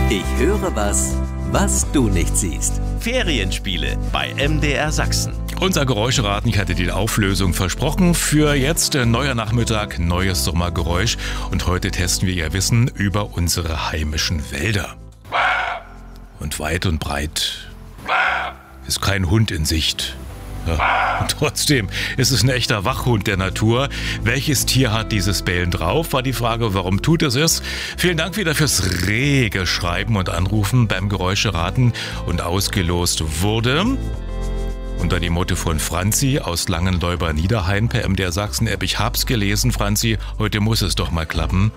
Ich höre was du nicht siehst. Ferienspiele bei MDR Sachsen. Unser Geräuscheraten, ich hatte die Auflösung versprochen. Für jetzt neuer Nachmittag, neues Sommergeräusch. Und heute testen wir Ihr Wissen über unsere heimischen Wälder. Und weit und breit ist kein Hund in Sicht. Ja. Und trotzdem ist es ein echter Wachhund der Natur. Welches Tier hat dieses Bellen drauf, war die Frage. Warum tut es? Vielen Dank wieder fürs rege Schreiben und Anrufen beim Geräuscheraten. Und ausgelost wurde unter die Motto von Franzi aus Langenleuber Niederhain per MDR Sachsen-App. Ich hab's gelesen, Franzi. Heute muss es doch mal klappen.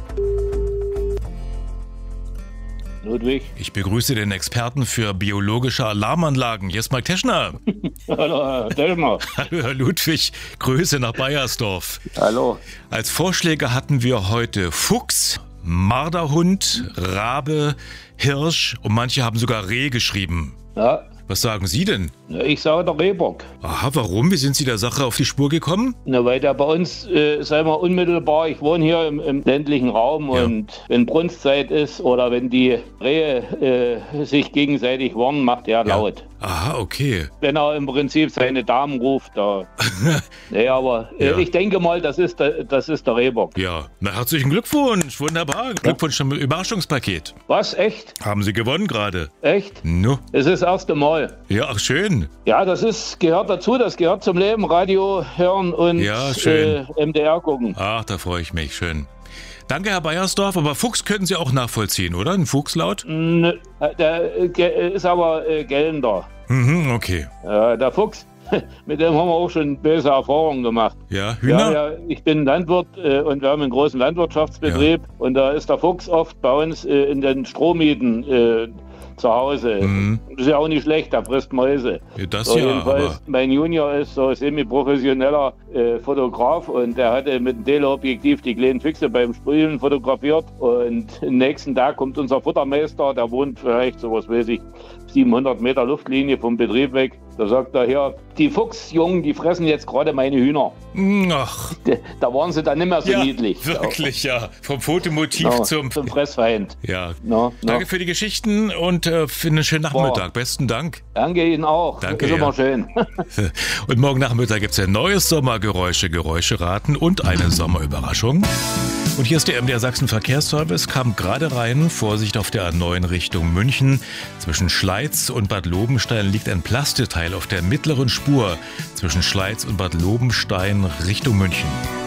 Ludwig. Ich begrüße den Experten für biologische Alarmanlagen, Jesmark Teschner. Hallo, Herr Teschner. Hallo, Herr Ludwig. Grüße nach Baiersdorf. Hallo. Als Vorschläge hatten wir heute Fuchs, Marderhund, Rabe, Hirsch und manche haben sogar Reh geschrieben. Ja. Was sagen Sie denn? Ich sage der Rehbock. Aha, warum? Wie sind Sie der Sache auf die Spur gekommen? Na, weil der bei uns, sagen wir unmittelbar, ich wohne hier im ländlichen Raum und wenn Brunstzeit ist oder wenn die Rehe sich gegenseitig warnen, macht er laut. Aha, okay. Wenn er im Prinzip seine Damen ruft, da. Nee, aber ich denke mal, das ist der Rehbock. Ja, na herzlichen Glückwunsch, wunderbar. Glückwunsch zum Überraschungspaket. Was, echt? Haben Sie gewonnen gerade? Echt? No. Es ist das erste Mal. Ja, ach schön. Ja, gehört dazu, das gehört zum Leben, Radio hören und MDR gucken. Ach, da freue ich mich, schön. Danke, Herr Baiersdorf, aber Fuchs können Sie auch nachvollziehen, oder? Ein Fuchslaut? Ne, der ist aber gellender. Mhm, okay. Der Fuchs, mit dem haben wir auch schon böse Erfahrungen gemacht. Ja, Hühner? Ja, ich bin Landwirt und wir haben einen großen Landwirtschaftsbetrieb und da ist der Fuchs oft bei uns in den Strohmieten zu Hause. Ist ja auch nicht schlecht, der frisst Mäuse. Ja, das so, ja, jedenfalls, aber mein Junior ist so semi-professioneller Fotograf und der hatte mit dem Teleobjektiv die kleinen Füchse beim Sprühen fotografiert und am nächsten Tag kommt unser Futtermeister, der wohnt vielleicht, so was weiß ich, 700 Meter Luftlinie vom Betrieb weg. Da sagt er, hier, die Fuchsjungen, die fressen jetzt gerade meine Hühner. Ach. Da waren sie dann nicht mehr so niedlich. Wirklich, ja. Vom Fotomotiv zum Fressfeind. Ja. Danke für die Geschichten und für einen schönen Nachmittag. Besten Dank. Danke Ihnen auch. Danke. Ist immer schön. Und morgen Nachmittag gibt es ein neues Geräuscheraten und eine Sommerüberraschung. Und hier ist der MDR Sachsen Verkehrsservice, kam gerade rein. Vorsicht auf der A9 Richtung München. Zwischen Schleiz und Bad Lobenstein liegt ein Plasteteil auf der mittleren Spur zwischen Schleiz und Bad Lobenstein Richtung München.